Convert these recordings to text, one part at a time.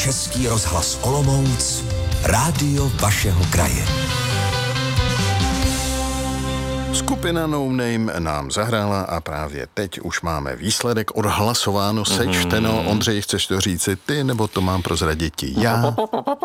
Český rozhlas Olomouc, rádio vašeho kraje. Skupina No Name nám zahrála a právě teď už máme výsledek odhlasováno, sečteno. Ondřej, chceš to říci ty, nebo to mám prozradit ti já?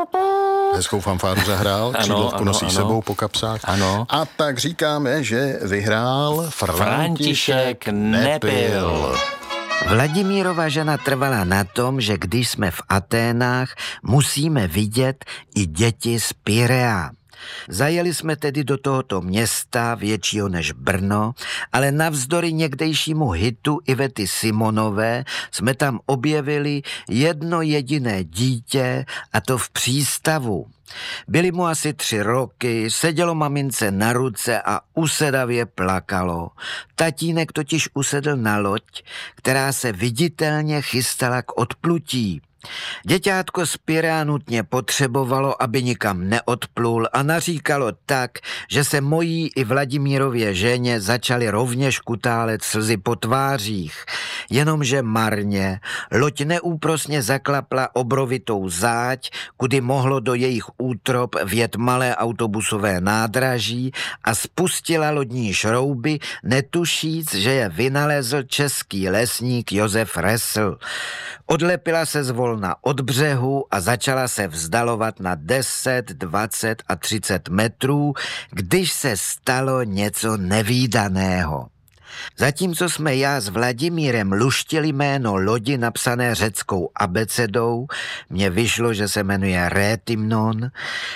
Hezkou fanfáru zahrál, křídlovku nosí sebou po kapsách. Ano. A tak říkáme, že vyhrál František Nepil. Vladimírova žena trvala na tom, že když jsme v Aténách, musíme vidět i děti z Pirea. Zajeli jsme tedy do tohoto města, většího než Brno, ale navzdory někdejšímu hitu Ivety Simonové jsme tam objevili jedno jediné dítě, a to v přístavu. Byly mu asi 3 roky, sedělo mamince na ruce a usedavě plakalo. Tatínek totiž usedl na loď, která se viditelně chystala k odplutí. Děťátko z Pirea nutně potřebovalo, aby nikam neodplul, a naříkalo tak, že se mojí i Vladimírově ženě začaly rovněž kutálet slzy po tvářích. Jenomže marně. Loď neúprosně zaklapla obrovitou záď, kudy mohlo do jejich útrop vjet malé autobusové nádraží, a spustila lodní šrouby, netušíc, že je vynalezl český lesník Josef Resl. Odlepila se zvolna od břehu a začala se vzdalovat na 10, 20 a 30 metrů, když se stalo něco nevídaného. Zatímco jsme já s Vladimírem luštili jméno lodi napsané řeckou abecedou, mně vyšlo, že se jmenuje Rétymnon,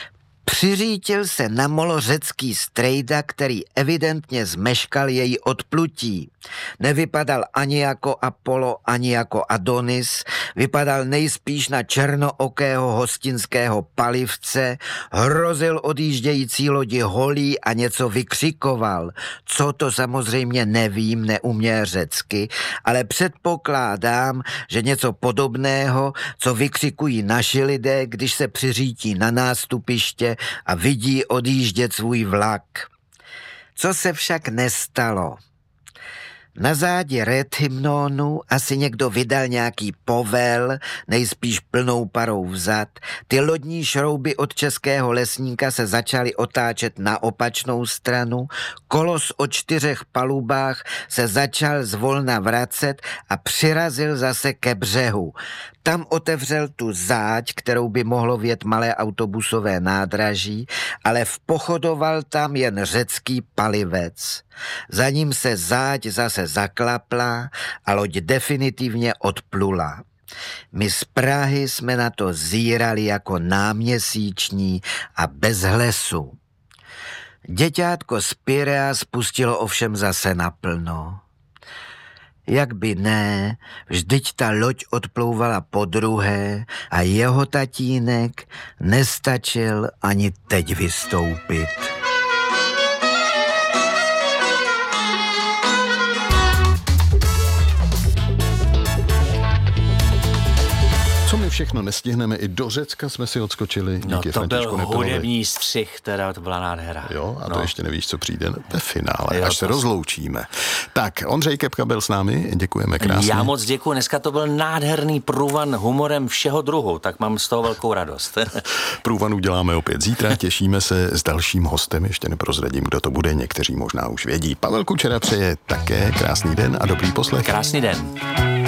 přiřítil se na molo řecký strejda, který evidentně zmeškal její odplutí. Nevypadal ani jako Apollo, ani jako Adonis, vypadal nejspíš na černookého hostinského palivce, hrozil odjíždějící lodi holí a něco vykřikoval. Co to samozřejmě nevím, neumě řecky, ale předpokládám, že něco podobného, co vykřikují naši lidé, když se přiřítí na nástupiště a vidí odjíždět svůj vlak. Co se však nestalo? Na zádi Rétymnonu asi někdo vydal nějaký povel, nejspíš plnou parou vzad. Ty lodní šrouby od českého lesníka se začaly otáčet na opačnou stranu, kolos o 4 palubách se začal zvolna vracet a přirazil zase ke břehu. Tam otevřel tu záď, kterou by mohlo vjet malé autobusové nádraží, ale vpochodoval tam jen řecký palivec. Za ním se záď zase zaklapla a loď definitivně odplula. My z Prahy jsme na to zírali jako náměsíční a bez hlesu. Děťátko z Pirea spustilo ovšem zase naplno. Jak by ne, vždyť ta loď odplouvala podruhé a jeho tatínek nestačil ani teď vystoupit. Co my všechno nestihneme, i do Řecka jsme si odskočili díky No to Františku byl Nepilovi. hudební střih, teda to byla nádhera. Jo, a to ještě nevíš, co přijde ve finále, Jo, až se rozloučíme. Tak, Ondřej Kepka byl s námi, děkujeme krásně. Já moc děkuji, dneska to byl nádherný průvan humorem všeho druhu, tak mám z toho velkou radost. Průvan uděláme opět zítra, těšíme se s dalším hostem, ještě neprozradím, kdo to bude, někteří možná už vědí. Pavel Kučera přeje také krásný den a dobrý poslech. Krásný den.